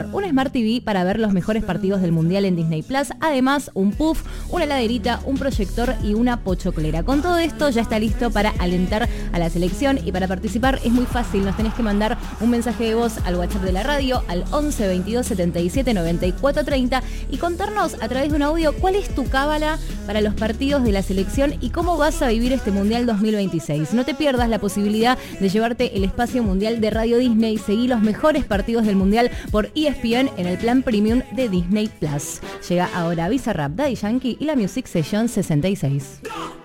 un Smart TV para ver los mejores partidos del Mundial en Disney Plus, además un puff, una heladerita, un proyector y una pochoclera. Con todo esto ya está listo para alentar a la selección y para participar es muy fácil, nos tenés que mandar un mensaje de voz al WhatsApp de la radio al 11 22 77 94 30 y contarnos a través de un audio cuál es tu cábala para los partidos de la selección y cómo vas a vivir este Mundial 2026. No te pierdas la posibilidad de llevarte el espacio mundial de Radio Disney. Seguí los mejores partidos del Mundial por ESPN en el plan premium de Disney Plus. Llega ahora Bizarrap, Daddy Yankee y la Music Session 66.